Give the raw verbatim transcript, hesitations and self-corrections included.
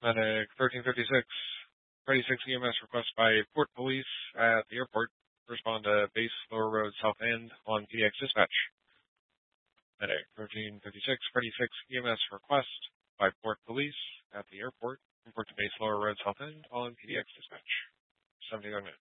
Medic thirteen fifty-six, thirty-six E M S request by Port Police at the airport. Respond to base Lower Road South End on P D X dispatch. Medic thirteen fifty-six, thirty-six E M S request by Port Police at the airport. Report to base Lower Road South End on P D X dispatch. seventy-nine minutes.